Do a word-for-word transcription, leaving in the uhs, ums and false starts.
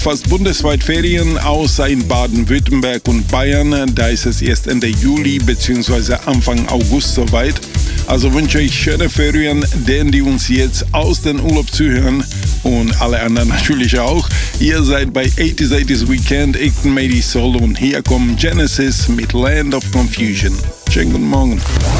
Fast bundesweit Ferien, außer in Baden-Württemberg und Bayern. Da ist es erst Ende Juli bzw. Anfang August soweit. Also wünsche ich schöne Ferien, denen die uns jetzt aus dem Urlaub zuhören und alle anderen natürlich auch. Ihr seid bei achtzig achtzig Weekend, ich bin Mady Soul und hier kommt Genesis mit Land of Confusion. Schönen guten Morgen.